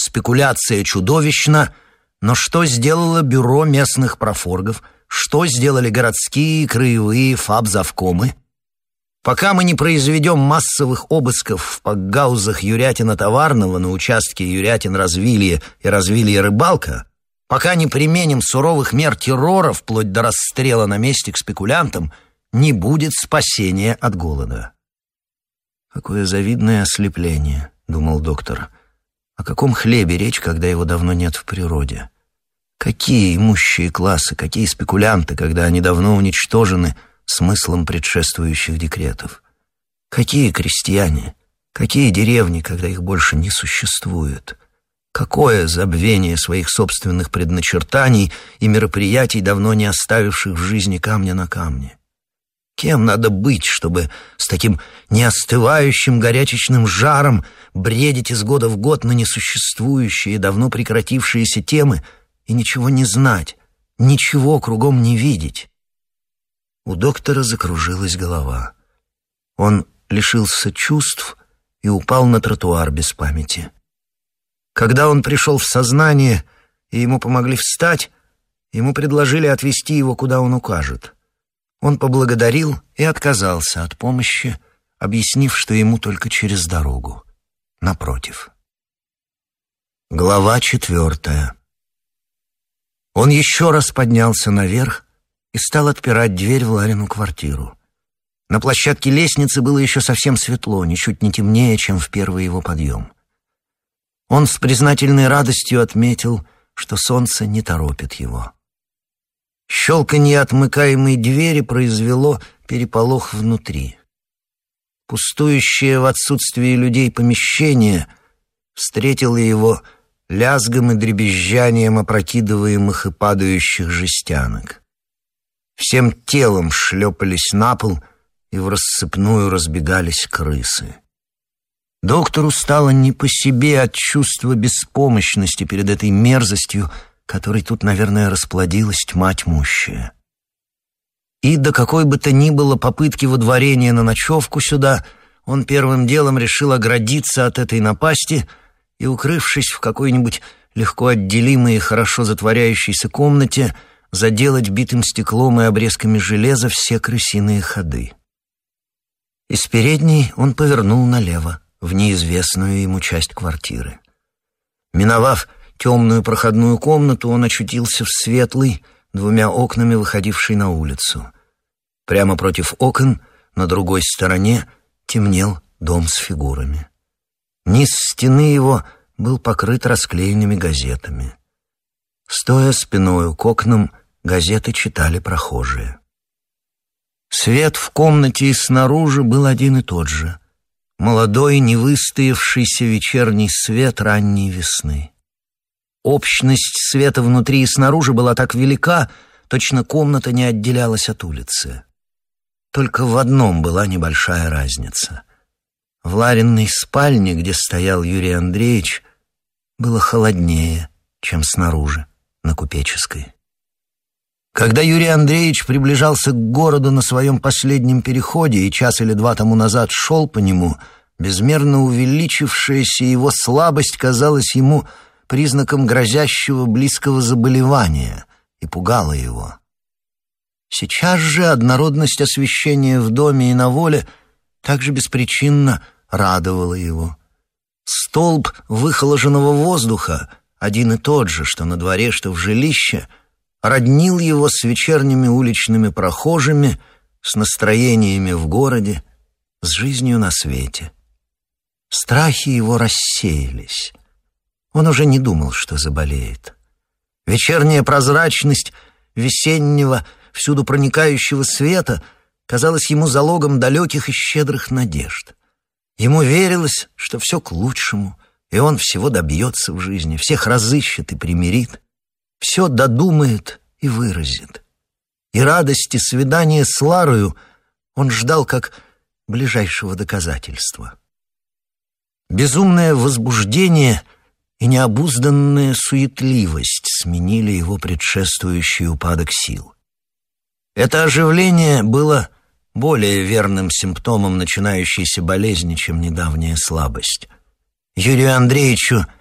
спекуляция чудовищна, но что сделало бюро местных профоргов, что сделали городские краевые фабзавкомы? Пока мы не произведем массовых обысков в пакгаузах Юрятина-Товарного на участке Юрятин-Развилье и Развилье-Рыбалка, пока не применим суровых мер террора вплоть до расстрела на месте к спекулянтам, не будет спасения от голода. «Какое завидное ослепление», — думал доктор. «О каком хлебе речь, когда его давно нет в природе? Какие имущие классы, какие спекулянты, когда они давно уничтожены смыслом предшествующих декретов? Какие крестьяне, какие деревни, когда их больше не существует? Какое забвение своих собственных предначертаний и мероприятий, давно не оставивших в жизни камня на камне? Кем надо быть, чтобы с таким неостывающим горячечным жаром бредить из года в год на несуществующие, давно прекратившиеся темы и ничего не знать, ничего кругом не видеть?» У доктора закружилась голова. Он лишился чувств и упал на тротуар без памяти. Когда он пришел в сознание и ему помогли встать, ему предложили отвезти его, куда он укажет. Он поблагодарил и отказался от помощи, объяснив, что ему только через дорогу, напротив. Глава 4. Он еще раз поднялся наверх и стал отпирать дверь в Ларину квартиру. На площадке лестницы было еще совсем светло, ничуть не темнее, чем в первый его подъем. Он с признательной радостью отметил, что солнце не торопит его. Щелканье отмыкаемой двери произвело переполох внутри. Пустующее в отсутствии людей помещение встретило его лязгом и дребезжанием опрокидываемых и падающих жестянок. Всем телом шлепались на пол и в рассыпную разбегались крысы. Доктору стало не по себе от чувства беспомощности перед этой мерзостью, которой тут, наверное, расплодилась тьма тьмущая. И до какой бы то ни было попытки водворения на ночевку сюда, он первым делом решил оградиться от этой напасти и, укрывшись в какой-нибудь легко отделимой и хорошо затворяющейся комнате, заделать битым стеклом и обрезками железа все крысиные ходы. Из передней он повернул налево, в неизвестную ему часть квартиры. Миновав темную проходную комнату, он очутился в светлой, двумя окнами выходившей на улицу. Прямо против окон, на другой стороне, темнел дом с фигурами. Низ стены его был покрыт расклеенными газетами. Стоя спиною к окнам, газеты читали прохожие. Свет в комнате и снаружи был один и тот же. Молодой, невыстоявшийся вечерний свет ранней весны. Общность света внутри и снаружи была так велика, точно комната не отделялась от улицы. Только в одном была небольшая разница. В Ларинной спальне, где стоял Юрий Андреевич, было холоднее, чем снаружи, на Купеческой. Когда Юрий Андреевич приближался к городу на своем последнем переходе и час или два тому назад шел по нему, безмерно увеличившаяся его слабость казалась ему признаком грозящего близкого заболевания и пугала его. Сейчас же однородность освещения в доме и на воле также беспричинно радовала его. Столб выхоложенного воздуха, один и тот же, что на дворе, что в жилище, роднил его с вечерними уличными прохожими, с настроениями в городе, с жизнью на свете. Страхи его рассеялись. Он уже не думал, что заболеет. Вечерняя прозрачность весеннего, всюду проникающего света казалась ему залогом далеких и щедрых надежд. Ему верилось, что все к лучшему, и он всего добьется в жизни, всех разыщет и примирит, все додумает и выразит. И радости свидания с Ларою он ждал как ближайшего доказательства. Безумное возбуждение и необузданная суетливость сменили его предшествующий упадок сил. Это оживление было более верным симптомом начинающейся болезни, чем недавняя слабость. Юрию Андреевичу